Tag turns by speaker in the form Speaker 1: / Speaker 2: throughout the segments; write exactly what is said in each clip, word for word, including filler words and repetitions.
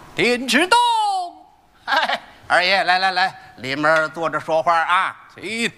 Speaker 1: 丁志东，
Speaker 2: 哎，二爷，来来来，里面坐着说话啊。
Speaker 1: 请。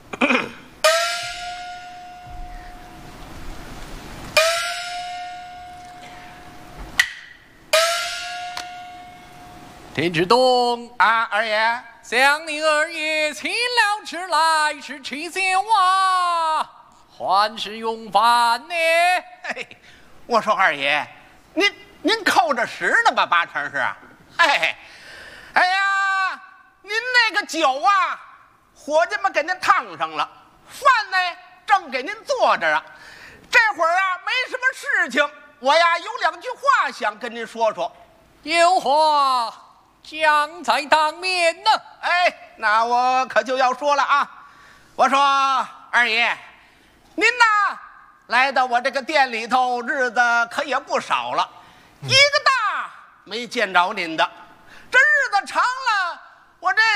Speaker 1: 丁志东
Speaker 2: 啊，二爷，
Speaker 1: 想你二爷请了吃来是吃酒啊，还是用饭呢？
Speaker 2: 嘿，我说二爷，您您扣着食呢吧？八成是。哎，哎呀，您那个酒啊，伙计们给您烫上了，饭呢正给您做着啊。这会儿啊，没什么事情，我呀有两句话想跟您说说。
Speaker 1: 有话讲在当面呢。
Speaker 2: 哎，那我可就要说了啊！我说二爷，您呐来到我这个店里头，日子可也不少了，一个大没见着您的，这日子长了，我这，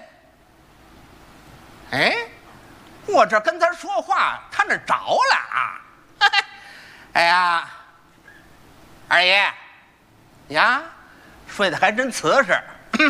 Speaker 2: 哎，我这跟他说话，他那着了啊！哎呀，二爷呀，睡得还真瓷实。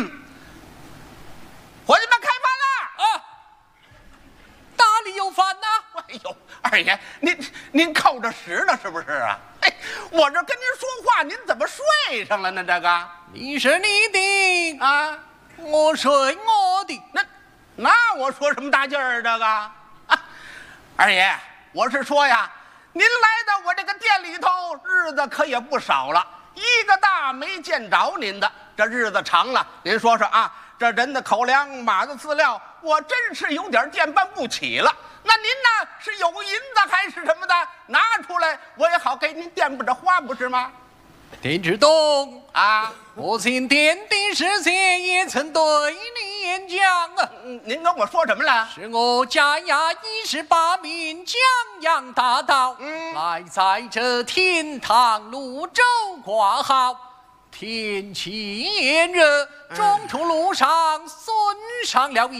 Speaker 2: 伙计们开饭了
Speaker 1: 啊！哪里有饭呢？
Speaker 2: 哎呦，二爷，您您靠着食呢是不是啊？哎，我这跟您说话，您怎么睡上了呢？这个
Speaker 1: 你是你的
Speaker 2: 啊，
Speaker 1: 我睡我的。
Speaker 2: 那那我说什么大劲儿？这个啊，二爷，我是说呀，您来到我这个店里头，日子可也不少了，一个大没见着您的，这日子长了，您说说啊。这人的口粮，马的饲料，我真是有点垫办不起了。那您呢，是有银子还是什么的？拿出来，我也好给您垫不着花，不是吗？
Speaker 1: 丁志东
Speaker 2: 啊，
Speaker 1: 我曾点滴时节也曾对你演讲啊。
Speaker 2: 您跟我说什么了？
Speaker 1: 是我家衙一十八名江洋大盗，
Speaker 2: 嗯，
Speaker 1: 来在这天堂泸州挂号。天气炎热，中途路上损伤了一